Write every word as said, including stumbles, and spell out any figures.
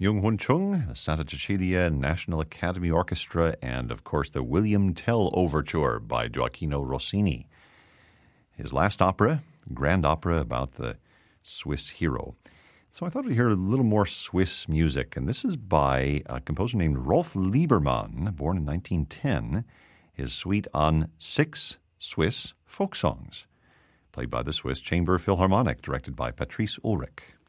Myung Hun Chung, the Santa Cecilia National Academy Orchestra, and of course the William Tell Overture by Gioacchino Rossini. His last opera, grand opera about the Swiss hero. So I thought we'd hear a little more Swiss music, and this is by a composer named Rolf Liebermann, born in nineteen ten. His suite on six Swiss folk songs, played by the Swiss Chamber Philharmonic, directed by Patrice Ulrich.